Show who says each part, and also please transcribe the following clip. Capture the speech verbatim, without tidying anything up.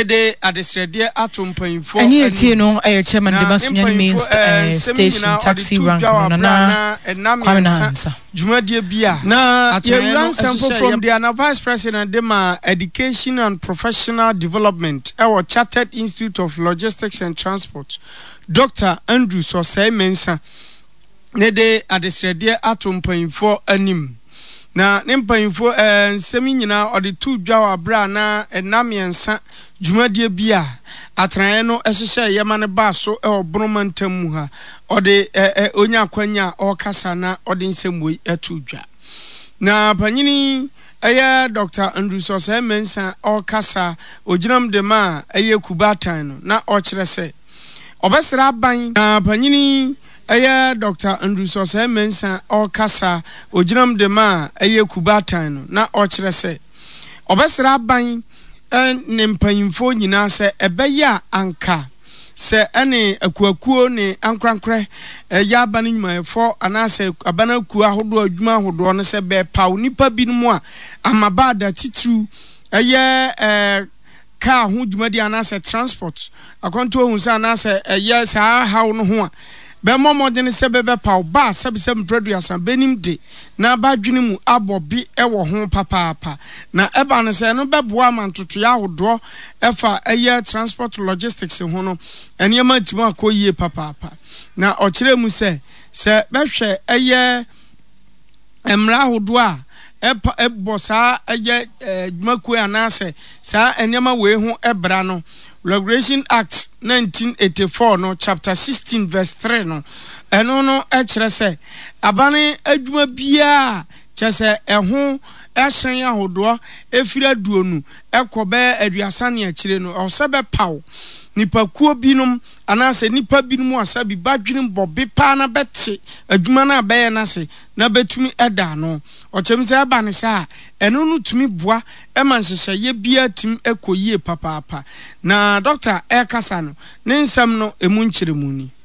Speaker 1: de adesrede atompanfo
Speaker 2: ani etie no eh chairman de Masunyani means uh, station taxi rank no na kwamenansa
Speaker 1: dwumadie bia na yewuransam from the ana vice president de ma education and professional development our Chartered Institute of Logistics and Transport Doctor Andrew Sosai Mensa ne de adesrede atompanfo anim na ne mpanfo eh nsemi nyina ode tu dwa abra na enamiensa dwumadie bia atran no ehhye yema ne ba so e obroma ntamu ha ode onya kwanya okasa na ode nsemwe atu dwa na panyini eye Doctor Andrew Sosai Mensa okasa oginam de ma eye kubatan no na okire se obesra ban na panyini eye Doctor Andrew Sosai Mensa okasa oginam de ma eye kubatan no na okire se obesra ban ne mpanyimfo nyina se ebeya anka se ene akuakuo ne ankrankre ya aba ne nyumayefo anase abana kuo ahodo adwuma ahodo no se be paw nipa binmu a amaba da titru eye eh ka ho dwumadi anase transport akonto ohun se anase eye sa haw no ho a be momode ne se bebe paw ba se be se producer benim de na ba dwene mu abobi ewo ho papaapa na eba no se no beboa mantoto ya hodo efa eye transport logistics ho no enema timo akoyie papaapa na okire mu se se behwe eye emra hodo a epa ebosa eye dwumaku anase sa enema we ho ebra no Regulation Act nineteen eighty-four no chapter sixteen verse three no eno no e kire se abane adwuma bia chese eho ehyen ahodo efira duonu ekobe aduasa ne akire no osebe paw nipakuo binum anase nipa binum asabi badwene bobe pa na bete adwuma na abaye na se na betumi eda no ochemse aba ne sa eno no tumi boa e man hyehyɛ ye bia tim ekoyie papa papa na doctor ekasa no ne nsam no emu nkyeremuni